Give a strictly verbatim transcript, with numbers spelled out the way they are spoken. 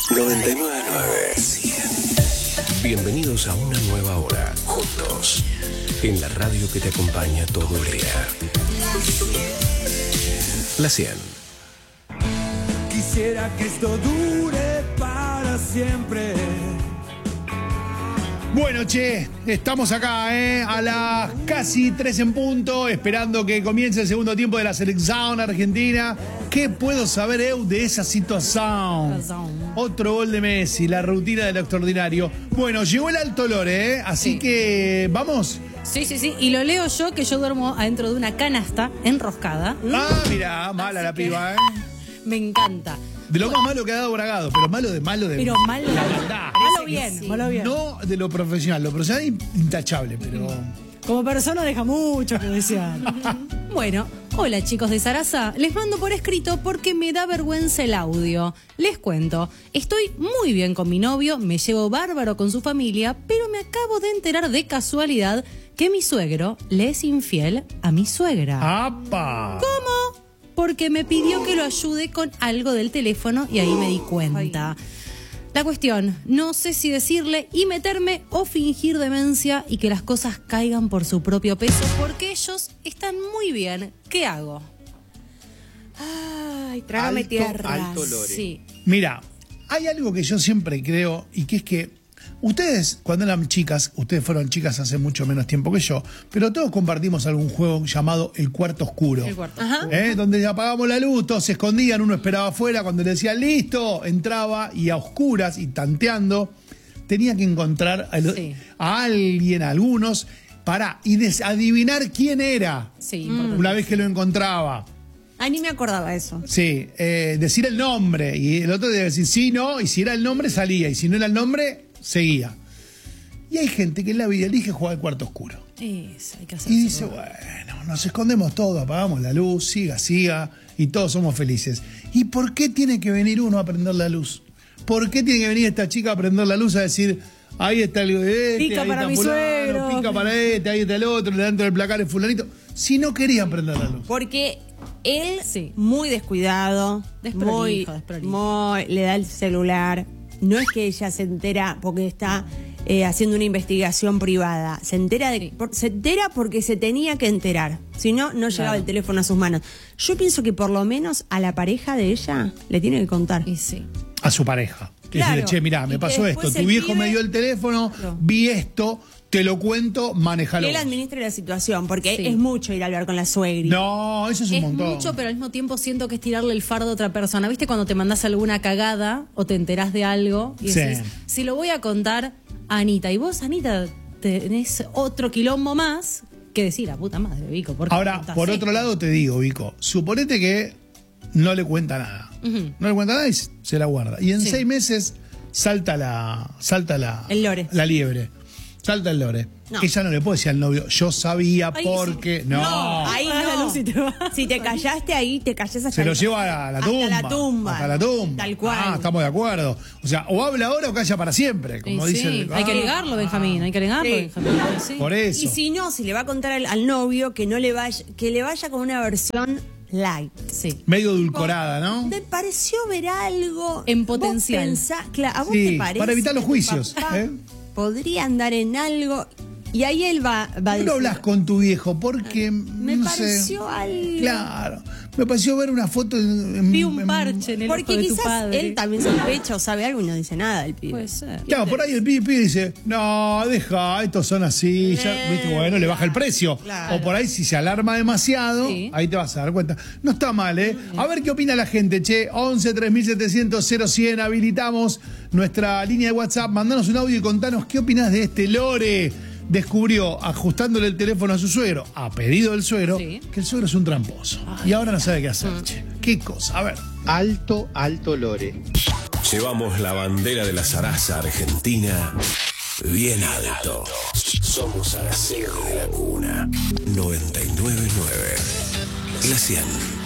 noventa y nueve punto nueve. Bienvenidos a una nueva hora, juntos, en la radio que te acompaña todo el día. La cien. Quisiera que esto dure para siempre. Bueno, che, estamos acá, ¿eh? A las casi tres en punto, esperando que comience el segundo tiempo de la selección argentina. ¿Qué puedo saber, Eu, de esa situación? Otro gol de Messi, la rutina de lo extraordinario. Bueno, llegó el Alto Lore, ¿eh? Así Sí. que, ¿vamos? Sí, sí, sí. Y lo leo yo, que yo duermo adentro de una canasta enroscada. Ah, mirá, mala Así la que- piba, ¿eh? Me encanta. De lo más malo que ha dado Bragado, pero malo de malo de... Pero malo. maldad. Malo bien, malo bien. No de lo profesional, lo profesional es intachable, pero... Como persona deja mucho que desear. Bueno, hola chicos de Sarasa, les mando por escrito porque me da vergüenza el audio. Les cuento, estoy muy bien con mi novio, me llevo bárbaro con su familia, pero me acabo de enterar de casualidad que mi suegro le es infiel a mi suegra. ¡Apa! ¿Cómo? Porque me pidió que lo ayude con algo del teléfono y ahí me di cuenta. La cuestión, no sé si decirle y meterme o fingir demencia y que las cosas caigan por su propio peso porque ellos están muy bien. ¿Qué hago? Ay, trágame Alto, tierra. alto Lore. Sí. Mira, hay algo que yo siempre creo y que es que ustedes, cuando eran chicas, ustedes fueron chicas hace mucho menos tiempo que yo, pero todos compartimos algún juego llamado El Cuarto Oscuro. El cuarto. Ajá. ¿Eh? Donde apagábamos la luz, todos se escondían, uno esperaba afuera, cuando le decían listo, entraba y a oscuras y tanteando, tenía que encontrar a, Sí. a alguien, a algunos, para y des- adivinar quién era Sí, importante. una vez que lo encontraba. Ay, ni me acordaba eso. Sí, eh, decir el nombre y el otro debe decir sí, no, y si era el nombre salía y si no era el nombre, seguía. Y hay gente que en la vida elige jugar al cuarto oscuro. Es, hay que hacer Y dice, bueno, nos escondemos todos, apagamos la luz, siga, siga, y todos somos felices. ¿Y por qué tiene que venir uno a prender la luz? ¿Por qué tiene que venir esta chica a prender la luz a decir, ahí está el de este, Pica ahí para está mi fulano, suegro? pica para este, ahí está el otro, dentro del placar es fulanito? Si no querían prender la luz. Porque él, Sí. muy descuidado, Desprolijo, muy, desprolijo. muy- le da el celular. No es que ella se entera porque está eh, haciendo una investigación privada. Se entera, de, Sí. por- se entera porque se tenía que enterar. Si no, no llegaba Claro. el teléfono a sus manos. Yo pienso que por lo menos a la pareja de ella le tiene que contar. Y sí. A su pareja. Que Claro. decirle, che, mirá, Y me que pasó esto, después tu el viejo pibe- me dio el teléfono, No. vi esto, te lo cuento, manejalo. Que él vos. administre la situación, porque Sí. es mucho ir a hablar con la suegra. No, eso es un Es montón. mucho, pero al mismo tiempo siento que es tirarle el fardo a otra persona. ¿Viste cuando te mandás alguna cagada o te enterás de algo? Y Sí. decís, si lo voy a contar a Anita, y vos, Anita, tenés otro quilombo más que decir, la puta madre, Vico. ¿por qué Ahora, contás por esto? otro lado te digo, Vico, suponete que no le cuenta nada. Ujú. No le cuenta nada y se la guarda. Y en Sí. seis meses salta la, salta la, El lore. la liebre. Salta el lore. No. Ella no le puede decir al novio, yo sabía Ay, porque. sí. No. Ahí Apagas la no. luz y te vas. Si te callaste ahí, te callás hasta Se lo el- lleva a la hasta tumba. la tumba. Hasta la tumba. Tal cual. Ah, estamos de acuerdo. O sea, o habla ahora o calla para siempre. Como Y dice sí, el- hay que Ah, ligarlo, Benjamín, hay que ligarlo, Sí. Benjamín. Sí. Por eso. Y si no, si le va a contar al, al novio que no le vaya, que le vaya con una versión light. Sí. Medio edulcorada, ¿no? ¿Te pareció ver algo? En ¿Vos potencial. pensá- claro, ¿a vos Sí, te parece? para evitar los que tu juicios, papá ¿eh? Podría andar en algo. Y ahí él va, va a ¿Por qué no decir, hablas con tu viejo? Porque. me no pareció sé. algo. Claro. Me pareció ver una foto en. en- Vi un en- parche en el ojo Porque de tu quizás padre. él también sospecha o sabe algo y no dice nada el pibe. Puede ser. Claro, por ahí el pibe pibe dice, no, deja, estos son así, ya, Eh, ¿viste? Bueno, le baja el precio. claro. O por ahí si se alarma demasiado, Sí. ahí te vas a dar cuenta. No está mal, ¿eh? A ver qué opina la gente, che. once tres mil setecientos cero cien, habilitamos nuestra línea de WhatsApp. Mandanos un audio y contanos qué opinás de este lore. Descubrió, ajustándole el teléfono a su suegro, a pedido del suegro, Sí. que el suegro es un tramposo. Y ahora no sabe qué hacer, che. ¿Qué cosa? A ver. Alto, alto lore. Llevamos la bandera de la zaraza argentina bien alto. Somos Araceli de la Cuna. noventa y nueve punto nueve. La cien.